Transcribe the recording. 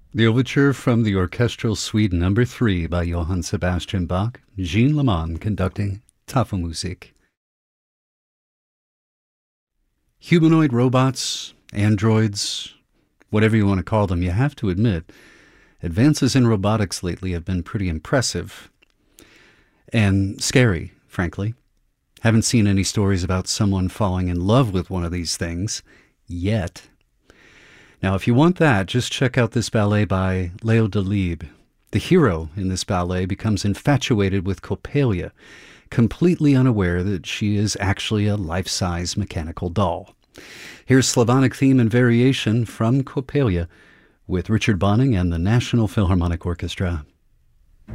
The overture from the Orchestral Suite Number 3 by Johann Sebastian Bach, Jean Leman conducting Tafelmusik. Humanoid robots, androids, whatever you want to call them, you have to admit, advances in robotics lately have been pretty impressive and scary, frankly. Haven't seen any stories about someone falling in love with one of these things yet. Now, if you want that, just check out this ballet by Leo Delibes. The hero in this ballet becomes infatuated with Coppelia, completely unaware that she is actually a life-size mechanical doll. Here's Slavonic theme and variation from Coppelia with Richard Bonning and the National Philharmonic Orchestra.